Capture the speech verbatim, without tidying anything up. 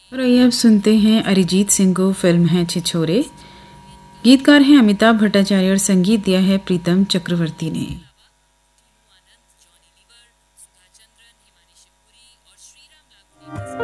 और आइए अब सुनते हैं अरिजीत सिंह को। फिल्म है छिछोरे। गीतकार हैं अमिताभ भट्टाचार्य और संगीत दिया है प्रीतम चक्रवर्ती ने।